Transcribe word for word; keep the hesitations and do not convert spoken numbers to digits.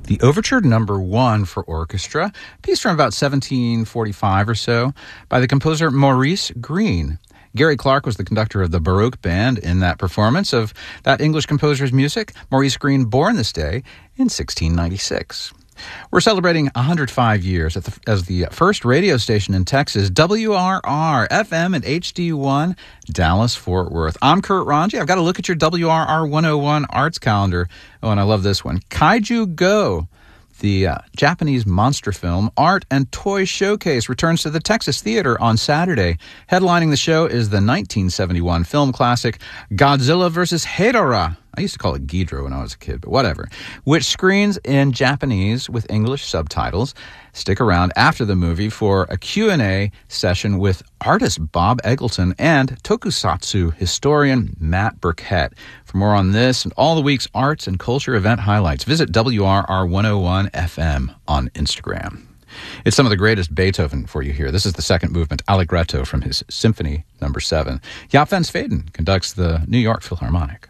The Overture Number One for Orchestra, a piece from about seventeen forty-five or so, by the composer Maurice Greene. Gary Clark was the conductor of the Baroque Band in that performance of that English composer's music. Maurice Greene, born this day in sixteen ninety-six. We're celebrating one hundred five years at the, as the first radio station in Texas, W R R, F M and H D one, Dallas-Fort Worth. I'm Kurt Ranji. I've got to look at your W R R one oh one arts calendar. Oh, and I love this one. Kaiju Go, the uh, Japanese monster film art and toy showcase, returns to the Texas Theater on Saturday. Headlining the show is the nineteen seventy-one film classic Godzilla versus Hedorah. I used to call it Ghidorah when I was a kid, but whatever. Which screens in Japanese with English subtitles. Stick around after the movie for a Q and A session with artist Bob Eggleton and tokusatsu historian Matt Burkett. For more on this and all the week's arts and culture event highlights, visit W R R one oh one F M on Instagram. It's some of the greatest Beethoven for you here. This is the second movement, Allegretto, from his Symphony Number seven. Jaap van Zweden conducts the New York Philharmonic.